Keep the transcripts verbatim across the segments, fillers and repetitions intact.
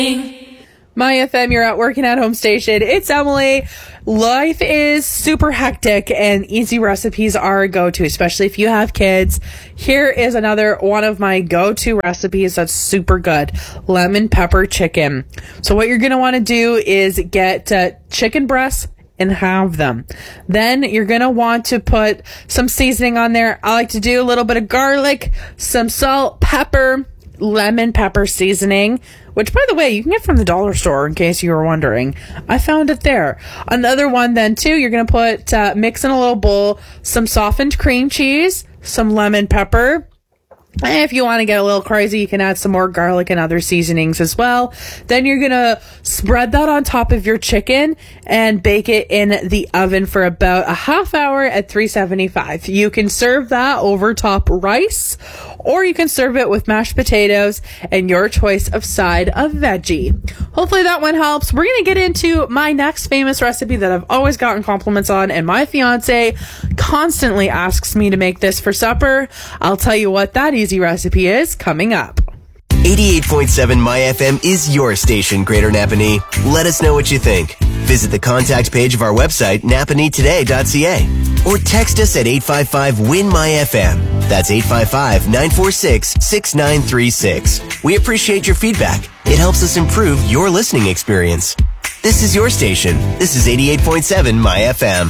My F M, you're at Working at Home Station. It's Emily. Life is super hectic and easy recipes are a go-to, especially if you have kids. Here is another one of my go-to recipes that's super good. Lemon pepper chicken. So what you're going to want to do is get uh, chicken breasts and have them. Then you're going to want to put some seasoning on there. I like to do a little bit of garlic, some salt, pepper, lemon pepper seasoning, which, by the way, you can get from the dollar store in case you were wondering. I found it there. Another one then, too, you're going to put, uh, mix in a little bowl, some softened cream cheese, some lemon pepper. And if you want to get a little crazy, you can add some more garlic and other seasonings as well. Then you're going to spread that on top of your chicken and bake it in the oven for about a half hour at three seventy-five. You can serve that over top rice, or you can serve it with mashed potatoes and your choice of side of veggie. Hopefully that one helps. We're going to get into my next famous recipe that I've always gotten compliments on, and my fiance constantly asks me to make this for supper. I'll tell you what that easy recipe is coming up. eighty-eight point seven My F M is your station, Greater Napanee. Let us know what you think. Visit the contact page of our website, napanee today dot c a, or text us at eight five five, W I N, M Y F M. That's eight five five, nine four six, six nine three six. We appreciate your feedback. It helps us improve your listening experience. This is your station. This is eighty-eight point seven My F M.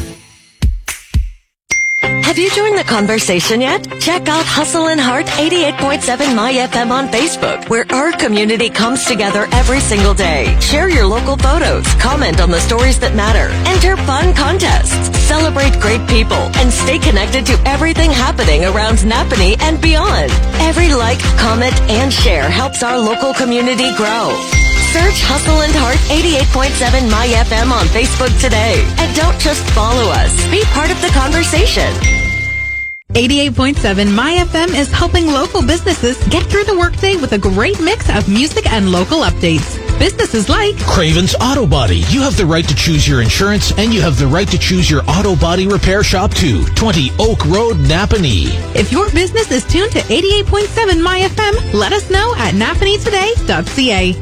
Have you joined the conversation yet? Check out Hustle and Heart eighty-eight point seven My F M on Facebook, where our community comes together every single day. Share your local photos, comment on the stories that matter, enter fun contests, celebrate great people, and stay connected to everything happening around Napanee and beyond. Every like, comment, and share helps our local community grow. Search Hustle and Heart eighty-eight point seven My F M on Facebook today. And don't just follow us. Be part of the conversation. eighty-eight point seven My F M is helping local businesses get through the workday with a great mix of music and local updates. Businesses like Craven's Auto Body. You have the right to choose your insurance, and you have the right to choose your auto body repair shop too. twenty Oak Road, Napanee. If your business is tuned to eighty-eight point seven My F M, let us know at napanee today dot c a.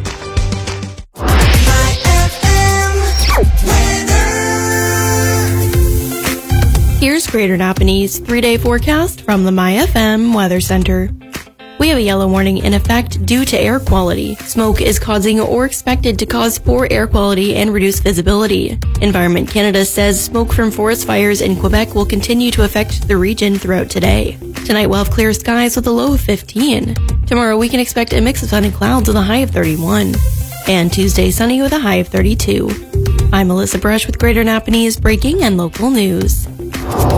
Here's Greater Napanee's three-day forecast from the My F M Weather Center. We have a yellow warning in effect due to air quality. Smoke is causing or expected to cause poor air quality and reduce visibility. Environment Canada says smoke from forest fires in Quebec will continue to affect the region throughout today. Tonight we'll have clear skies with a low of fifteen. Tomorrow we can expect a mix of sun and clouds with a high of thirty-one. And Tuesday sunny with a high of thirty-two. I'm Melissa Brush with Greater Napanee's breaking and local news.